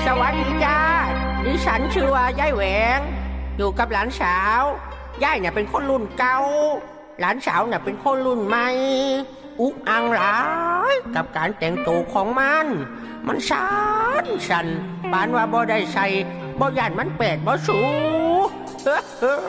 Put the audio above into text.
สวัสดีจ้าดิฉันชื่อว่ายายแหวงอยู่กับหลานสาวยายเนี่ยเป็นคนรุ่นเก่าหลานสาวเนี่ยเป็นคนรุ่นใหม่อุกอังหลายกับการแต่งตัวของมันสั่นปานว่าบ่ได้ใส่บ่ย่านมันแปดบ่สู